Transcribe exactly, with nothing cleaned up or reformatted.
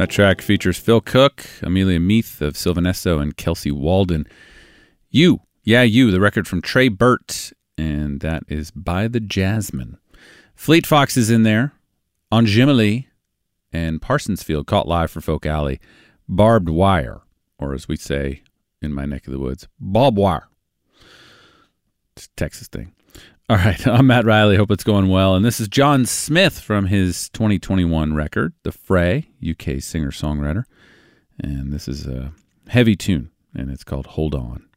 That track features Phil Cook, Amelia Meath of Sylvanesto, and Kelsey Walden. You, Yeah You, the record from Trey Burt, and that is By the Jasmine. Fleet Fox is in there, On Jimily, and Parsonsfield, caught live for Folk Alley. Barbed Wire, or as we say in my neck of the woods, Bob Wire. It's a Texas thing. All right, I'm Matt Riley. Hope it's going well. And this is John Smith from his twenty twenty-one record, The Fray, U K singer-songwriter. And this is a heavy tune, and it's called Hold On.